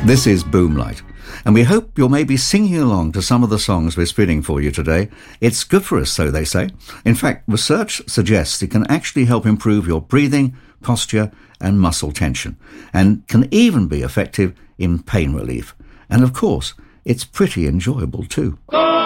This is Boomlight, and we hope you're maybe singing along to some of the songs we're spinning for you today. It's good for us, so they say. In fact, research suggests it can actually help improve your breathing, posture, and muscle tension, and can even be effective in pain relief. And of course, it's pretty enjoyable too.